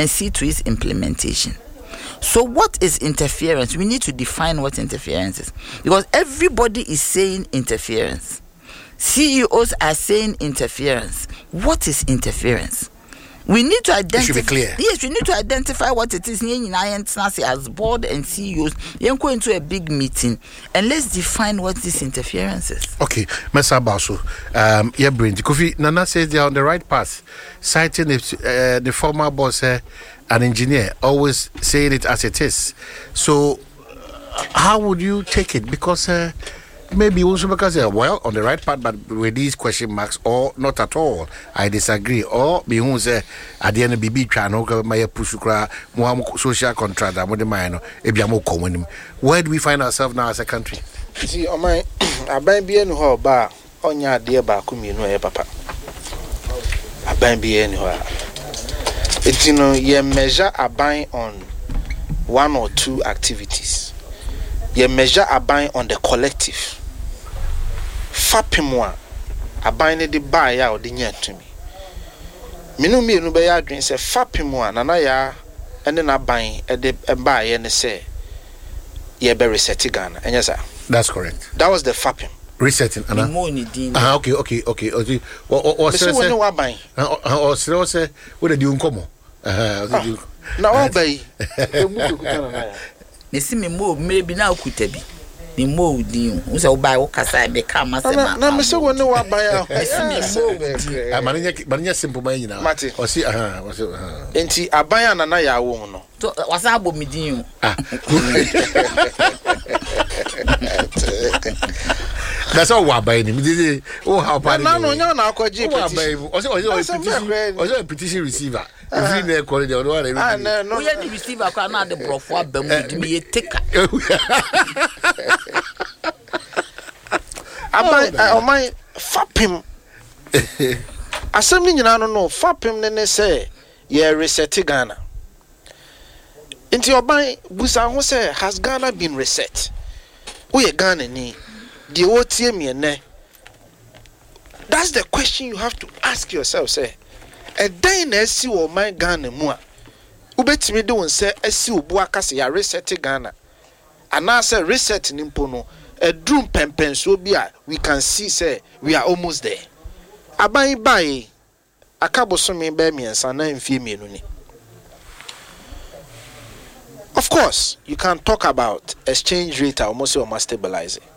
and see to its implementation. So what is interference? We need to define what interference is, because everybody is saying interference. CEOs are saying interference. What is interference? We need to identify. It should be clear. Yes, we need to identify what it is. As board and CEOs, you go into a big meeting and let's define what this interference is. Okay, Mr. Basu, yeah, Brain. Kofi Nana says they are on the right path, citing the former boss, an engineer, always saying it as it is. So, how would you take it? Because maybe also because well on the right path, but with these question marks, or not at all. I disagree. Or be who say at the end of BB channel, my pusukra, social contract, I'm with the minor, Ebiamo common. Where do we find ourselves now as a country? See, on my I buy beer no how bar on your dear Bakumi no papa. I buy beer no. It's you measure a buying on one or two activities. You measure a buying on the collective. Fapimwa a buying the buy out the near to me. Minumi no be ya drink say fapimwa nana ya and then a buying a buy and say ye be resetting Ghana. And yes, sir. That's correct. That was the fapping. Resetting, Anna. Okay. Or say what buying? Or say what are you come? Now I'll buy. They see me move, maybe now could be. The more you so buy what I become as a man. Now, Mr. One, no, I buy out. Marina simple man, you know. Or see, ain't he a buy and I woman? Was I will meet you? That's all what buying him. Oh, how bad. No, quite also a petition receiver. If you quality or what, no, you receive a corner the profile, but me a ticker. I my fap him. Assembly, you don't know, fap him, then they say, yeah, reset Ghana. Into your buy, Busan say, has Ghana been reset? We are Ghana ni. The OTM and that's the question you have to ask yourself, say. A day na si o my Ghana mu a ubetimi de won say asi obu akase ya reset Ghana and now say reset nimpo no a drum pempen so bi a we can see say we are almost there aban bai akaboso me ba miensa na mfie mienu ni. Of course you can talk about exchange rate almost almost stabilizing,